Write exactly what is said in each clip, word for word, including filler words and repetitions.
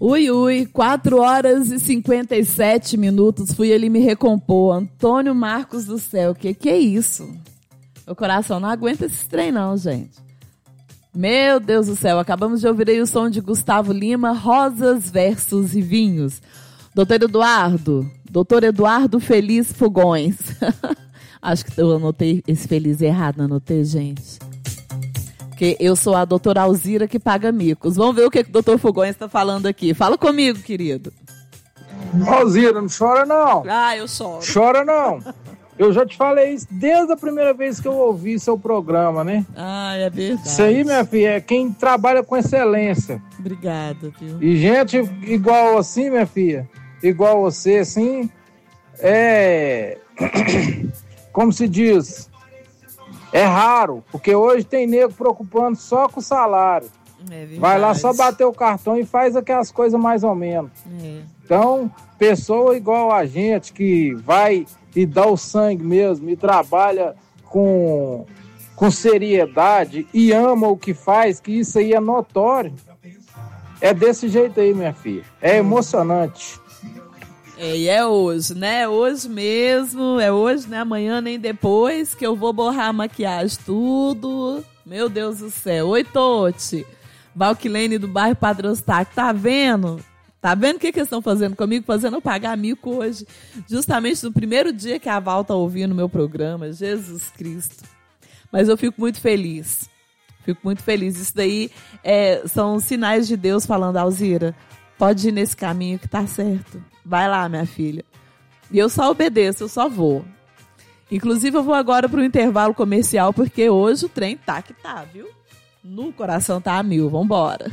Ui, ui, quatro horas e cinquenta e sete minutos, fui ali me recompor. Antônio Marcos do Céu, que que é isso? Meu coração não aguenta esse trem não, gente. Meu Deus do céu, acabamos de ouvir aí o som de Gustavo Lima, Rosas, Versos e Vinhos. Doutor Eduardo, doutor Eduardo Feliz Fogões. Acho que eu anotei esse feliz errado, não anotei, gente? Porque eu sou a doutora Alzira que paga micos. Vamos ver o que o doutor Fogões está falando aqui. Fala comigo, querido. Alzira, não chora não. Ah, eu choro. Chora não. Eu já te falei isso desde a primeira vez que eu ouvi seu programa, né? Ah, é verdade. Isso aí, minha filha, é quem trabalha com excelência. Obrigada, viu? E gente igual assim, minha filha, igual você, assim, é... Como se diz... É raro, porque hoje tem nego preocupando só com o salário. É vai lá só bater o cartão e faz aquelas coisas mais ou menos. É. Então, pessoa igual a gente, que vai e dá o sangue mesmo, e trabalha com, com seriedade e ama o que faz, que isso aí é notório. É desse jeito aí, minha filha. É emocionante. É, e é hoje, né? Hoje mesmo, é hoje, né? Amanhã nem depois, que eu vou borrar a maquiagem tudo. Meu Deus do céu. Oi, Tote. Valquilene do bairro Padre Eustáquio. Tá vendo? Tá vendo o que, que eles estão fazendo comigo? Fazendo eu pagar mico hoje. Justamente no primeiro dia que a Val tá ouvindo o meu programa. Jesus Cristo. Mas eu fico muito feliz. Fico muito feliz. Isso daí é, são sinais de Deus falando, Alzira, pode ir nesse caminho que tá certo. Vai lá, minha filha. E eu só obedeço, eu só vou. Inclusive, eu vou agora para o intervalo comercial, porque hoje o trem tá que tá, viu? No coração tá a mil. Vambora.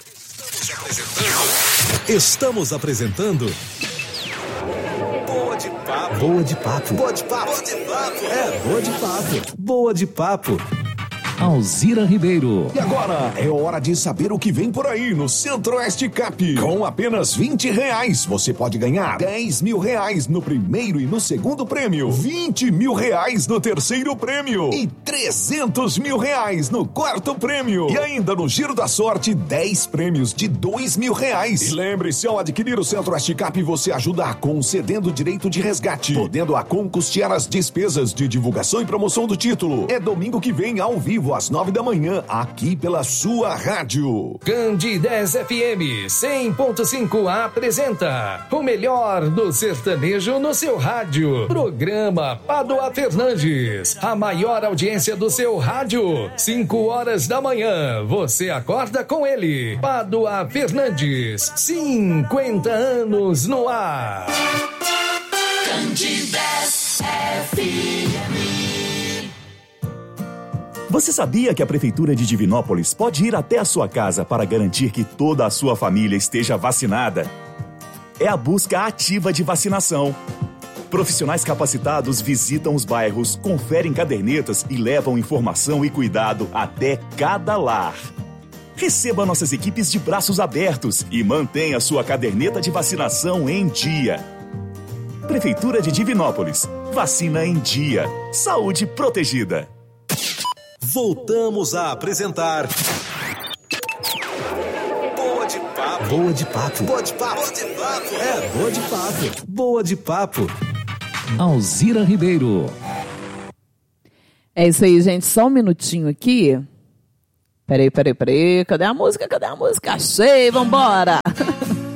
Estamos apresentando... Boa de Papo. Boa de Papo. Boa de Papo. Boa de Papo. É, Boa de Papo. Boa de Papo. Alzira Ribeiro. E agora é hora de saber o que vem por aí no Centro-Oeste Cap. Com apenas vinte reais, você pode ganhar dez mil reais no primeiro e no segundo prêmio, vinte mil reais no terceiro prêmio e trezentos mil reais no quarto prêmio. E ainda no Giro da Sorte, dez prêmios de dois mil reais. E lembre-se, ao adquirir o Centro-Oeste Cap, você ajuda a concedendo direito de resgate, podendo a Com custear as despesas de divulgação e promoção do título. É domingo que vem, ao vivo, às nove da manhã, aqui pela sua rádio. Candidez F M cem ponto cinco apresenta o melhor do sertanejo no seu rádio. Programa Padua Fernandes, a maior audiência do seu rádio. cinco horas da manhã, você acorda com ele. Padua Fernandes, cinquenta anos no ar. Candidez F M. Você sabia que a Prefeitura de Divinópolis pode ir até a sua casa para garantir que toda a sua família esteja vacinada? É a busca ativa de vacinação. Profissionais capacitados visitam os bairros, conferem cadernetas e levam informação e cuidado até cada lar. Receba nossas equipes de braços abertos e mantenha sua caderneta de vacinação em dia. Prefeitura de Divinópolis. Vacina em dia. Saúde protegida. Voltamos a apresentar Boa de Papo. Boa de Papo. Boa de Papo. Boa de Papo. É, Boa de Papo. Boa de Papo. Alzira Ribeiro. É isso aí, gente. Só um minutinho aqui. Peraí, peraí, peraí. Cadê a música? Cadê a música? Achei, vambora.